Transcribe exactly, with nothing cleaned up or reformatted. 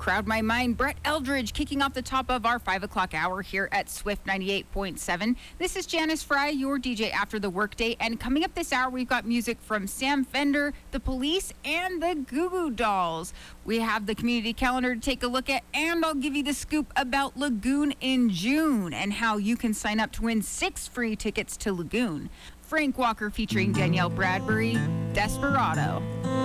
Crowd My Mind, Brett Eldridge kicking off the top of our five o'clock hour here at Swift ninety-eight point seven. This is Janice Fry, your D J after the workday, and coming up this hour, we've got music from Sam Fender, The Police, and the Goo Goo Dolls. We have the community calendar to take a look at, and I'll give you the scoop about Lagoon in June and how you can sign up to win six free tickets to Lagoon. Frank Walker featuring Danielle Bradbury, Desperado.